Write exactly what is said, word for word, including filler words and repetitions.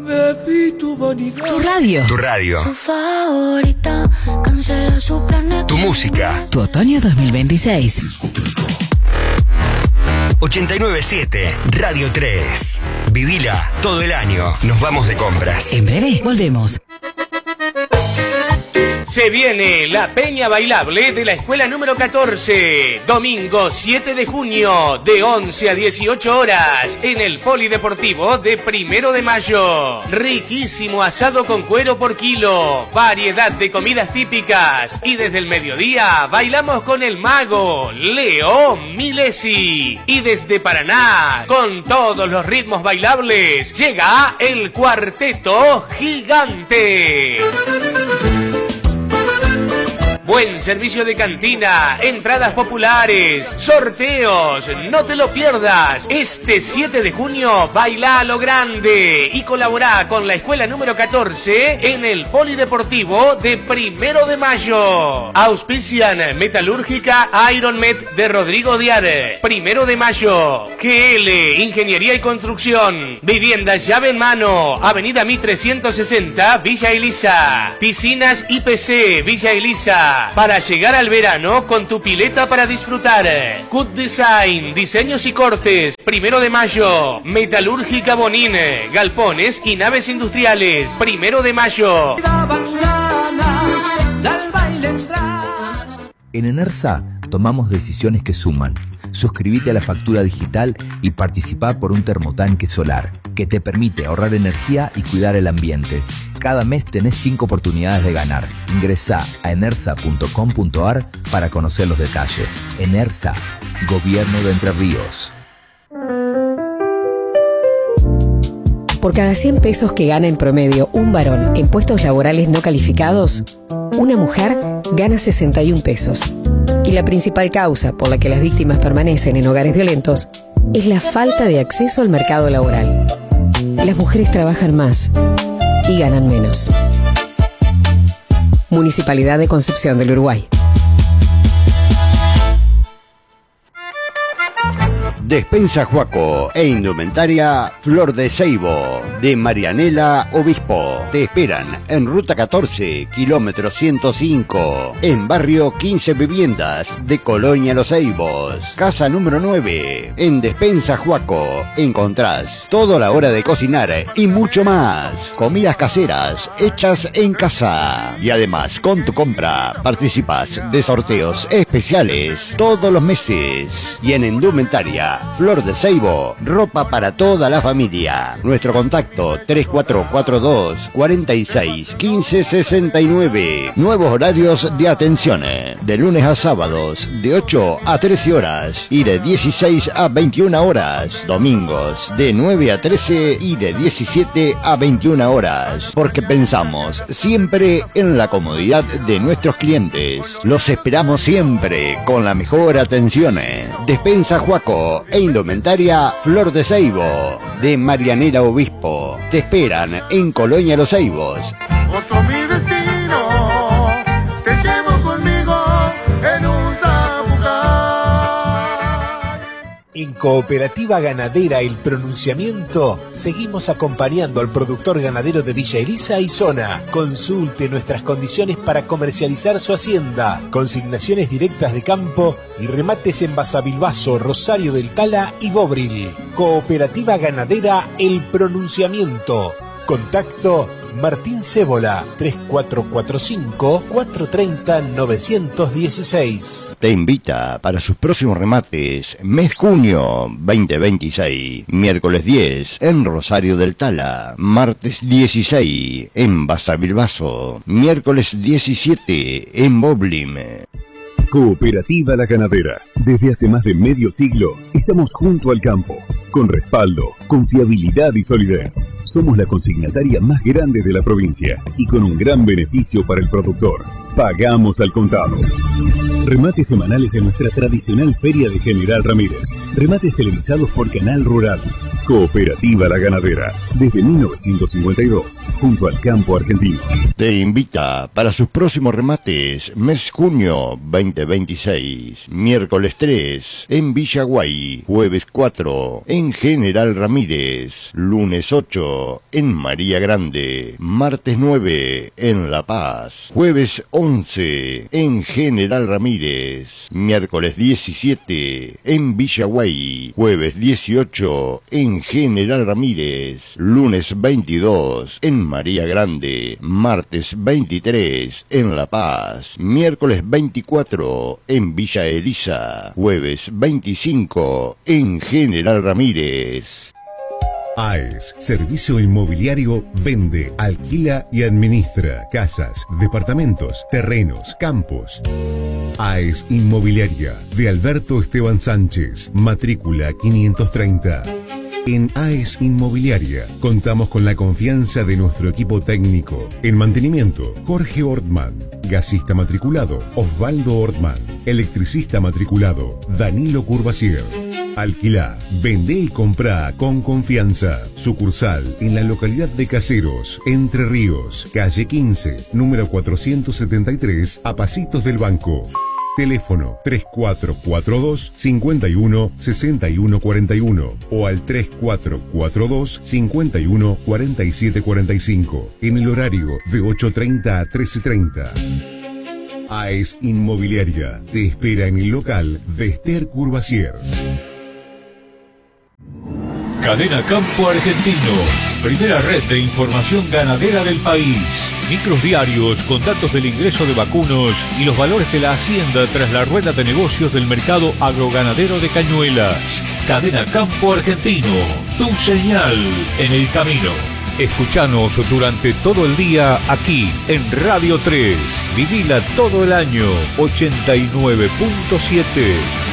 Bebí tu vanidad. Tu radio. Tu radio. Su favorita, cancela su planeta. Tu música. Tu otoño dos mil veintiséis. ochenta y nueve siete Radio tres. Vivila todo el año. Nos vamos de compras. En breve volvemos. Se viene la Peña Bailable de la Escuela número catorce, domingo siete de junio, de once a dieciocho horas, en el Polideportivo de Primero de Mayo. Riquísimo asado con cuero por kilo, variedad de comidas típicas, y desde el mediodía bailamos con el mago Leo Milesi. Y desde Paraná, con todos los ritmos bailables, llega el Cuarteto Gigante. Buen servicio de cantina, entradas populares, sorteos, no te lo pierdas. Este siete de junio baila a lo grande y colabora con la escuela número catorce en el Polideportivo de Primero de Mayo. Auspician Metalúrgica Ironmet de Rodrigo Diare, Primero de Mayo, G L Ingeniería y Construcción, Viviendas Llave en Mano, Avenida Mitre ciento sesenta, Villa Elisa, Piscinas I P C, Villa Elisa. Para llegar al verano con tu pileta para disfrutar. Cut Design, diseños y cortes, Primero de Mayo. Metalúrgica Bonín, galpones y naves industriales, Primero de Mayo. En Enersa tomamos decisiones que suman. Suscríbete a la factura digital y participá por un termotanque solar que te permite ahorrar energía y cuidar el ambiente. Cada mes tenés cinco oportunidades de ganar. Ingresá a enersa punto com punto ar para conocer los detalles. Enersa, Gobierno de Entre Ríos. Por cada cien pesos que gana en promedio un varón en puestos laborales no calificados, una mujer gana sesenta y un pesos. Y la principal causa por la que las víctimas permanecen en hogares violentos es la falta de acceso al mercado laboral. Las mujeres trabajan más y ganan menos. Municipalidad de Concepción del Uruguay. Despensa Juaco e Indumentaria Flor de Ceibo, de Marianela Obispo. Te esperan en Ruta catorce, kilómetro ciento cinco, en Barrio quince Viviendas de Colonia Los Ceibos. Casa número nueve. En Despensa Juaco encontrás toda la hora de cocinar y mucho más. Comidas caseras hechas en casa. Y además, con tu compra participas de sorteos especiales todos los meses. Y en Indumentaria Flor de Ceibo, ropa para toda la familia. Nuestro contacto tres cuatro cuatro dos, cuatro seis, uno cinco seis nueve. Nuevos horarios de atención, de lunes a sábados de ocho a trece horas y de dieciséis a veintiuna horas. Domingos de nueve a trece y de diecisiete a veintiuna horas. Porque pensamos siempre en la comodidad de nuestros clientes. Los esperamos siempre con la mejor atención. Despensa Juaco e Indumentaria Flor de Ceibo, de Marianela Obispo. Te esperan en Colonia Los Ceibos. Oso mi destino, te llevo conmigo en un zapucar. En Cooperativa Ganadera El Pronunciamiento seguimos acompañando al productor ganadero de Villa Elisa y zona. Consulte nuestras condiciones para comercializar su hacienda, consignaciones directas de campo y remates en Basavilbaso, Rosario del Tala y Bobril. Cooperativa Ganadera El Pronunciamiento. Contacto Martín Cébola, tres cuatro cuatro cinco, cuatro tres cero, nueve uno seis. Te invita para sus próximos remates, mes junio veinte veintiséis, miércoles diez en Rosario del Tala, martes dieciséis en Basavilbaso, miércoles diecisiete en Boblin. Cooperativa La Ganadera. Desde hace más de medio siglo estamos junto al campo, con respaldo, confiabilidad y solidez. Somos la consignataria más grande de la provincia y con un gran beneficio para el productor. pagamos al contado. Remates semanales en nuestra tradicional Feria de General Ramírez. Remates televisados por Canal Rural. Cooperativa La Ganadera, desde mil novecientos cincuenta y dos, junto al campo argentino. Te invita para sus próximos remates, mes junio veinte veintiséis, miércoles tres en Villaguay, jueves cuatro en General Ramírez, lunes ocho en María Grande, martes nueve en La Paz, jueves once en General Ramírez, miércoles diecisiete en Villaguay, jueves dieciocho en General Ramírez, lunes veintidós en María Grande, martes veintitrés en La Paz, miércoles veinticuatro en Villa Elisa, jueves veinticinco en General Ramírez. A E S, Servicio Inmobiliario, vende, alquila y administra casas, departamentos, terrenos, campos. A E S Inmobiliaria, de Alberto Esteban Sánchez, matrícula quinientos treinta. En A E S Inmobiliaria contamos con la confianza de nuestro equipo técnico. En mantenimiento, Jorge Ortman. Gasista matriculado, Osvaldo Ortman. Electricista matriculado, Danilo Curvacier. Alquilá, vende y comprá con confianza. Sucursal en la localidad de Caseros, Entre Ríos, calle quince, número cuatrocientos setenta y tres, a pasitos del banco. Teléfono tres cuatro cuatro dos, cinco uno, seis uno cuatro uno o al tres cuatro cuatro dos, cinco uno, cuatro siete cuatro cinco en el horario de ocho treinta a trece treinta. A E S Inmobiliaria te espera en el local de Esther Curvacier. Cadena Campo Argentino, primera red de información ganadera del país. Micros diarios con datos del ingreso de vacunos y los valores de la hacienda tras la rueda de negocios del mercado agroganadero de Cañuelas. Cadena Campo Argentino, tu señal en el camino. Escuchanos durante todo el día aquí en Radio tres. Vivila todo el año, ochenta y nueve punto siete.